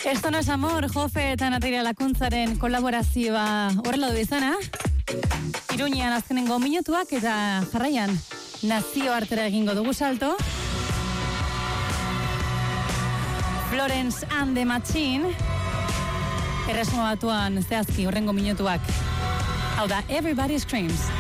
Esto no es amor, Jofe eta Natalia Lakuntzaren kolaborazioa horrela du izana. Iruñean azkenengo minutuak eta jarraian nazioartera egingo dugu salto. Florence and the Machine. Erresuma Batuan zehazki horrengo minutuak. Hau da, Everybody Screams.